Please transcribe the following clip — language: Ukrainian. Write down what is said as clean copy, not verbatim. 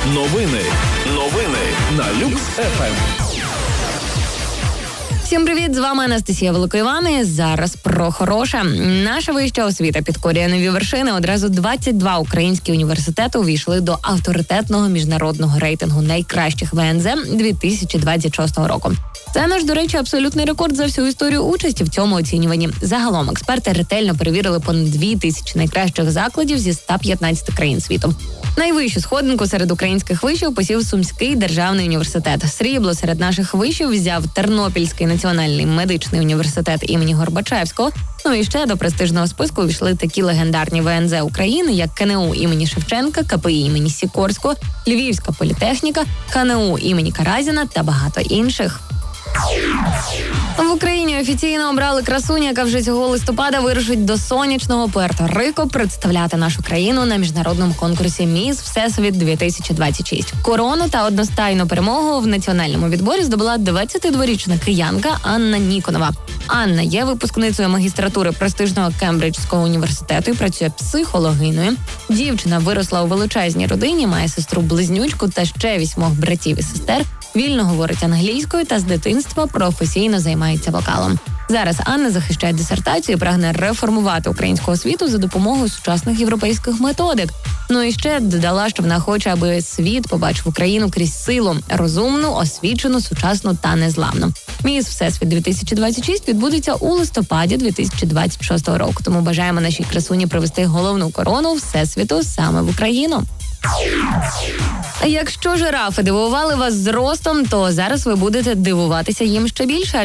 Новини на Люкс ФМ. Всім привіт, з вами Анастасія Великоївана. Зараз про хороше. Наша вища освіта підкорює нові вершини. Одразу 22 українські університети увійшли до авторитетного міжнародного рейтингу найкращих ВНЗ 2026 року. Це наш, до речі, абсолютний рекорд за всю історію участі в цьому оцінюванні. Загалом експерти ретельно перевірили понад 2000 найкращих закладів зі 115 країн світу. Найвищу сходинку серед українських вишів посів Сумський державний університет. Срібло серед наших вишів взяв Тернопільський національний медичний університет імені Горбачевського. Ну і ще до престижного списку увійшли такі легендарні ВНЗ України, як КНУ імені Шевченка, КПІ імені Сікорського, Львівська політехніка, ХНУ імені Каразіна та багато інших. В Україні офіційно обрали красуню, яка вже цього листопада вирушить до сонячного Пуерто-Рико представляти нашу країну на міжнародному конкурсі «Міс Всесвіт-2026». Корону та одностайну перемогу в національному відборі здобула 22-річна киянка Анна Ніконова. Анна є випускницею магістратури престижного Кембриджського університету і працює психологиною. Дівчина виросла у величезній родині, має сестру-близнючку та ще 8 братів і сестер. Вільно говорить англійською та з дитинства професійно займається вокалом. Зараз Анна захищає дисертацію і прагне реформувати українську освіту за допомогою сучасних європейських методик. Ну і ще додала, що вона хоче, аби світ побачив Україну крізь силу – розумну, освічену, сучасну та незламну. «Міс Всесвіт-2026» відбудеться у листопаді 2026 року. Тому бажаємо нашій красуні привезти головну корону Всесвіту саме в Україну. Якщо жирафи дивували вас зростом, то зараз ви будете дивуватися їм ще більше.